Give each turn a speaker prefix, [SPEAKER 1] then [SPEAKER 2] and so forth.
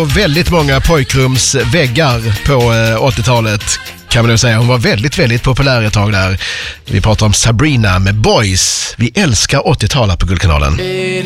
[SPEAKER 1] Och väldigt många pojkrums väggar på 80-talet kan man nog säga. Hon var väldigt, väldigt populär ett tag där. Vi pratar om Sabrina med Boys. Vi älskar 80-talet på Guldkanalen.